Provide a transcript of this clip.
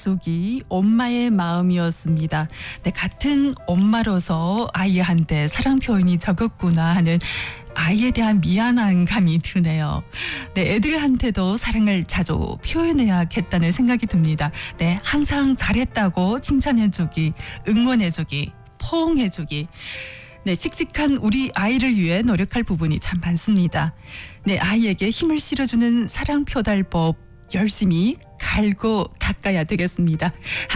속이 엄마의 마음이었습니다. 네, 같은 엄마로서 아이한테 사랑 표현이 적었구나 하는 아이에 대한 미안한 감이 드네요. 네, 애들한테도 사랑을 자주 표현해야겠다는 생각이 듭니다. 네, 항상 잘했다고 칭찬해주기, 응원해주기, 포옹해주기. 네, 씩씩한 우리 아이를 위해 노력할 부분이 참 많습니다. 네, 아이에게 힘을 실어주는 사랑 표달법 열심히 갈고 닦아야 되겠습니다.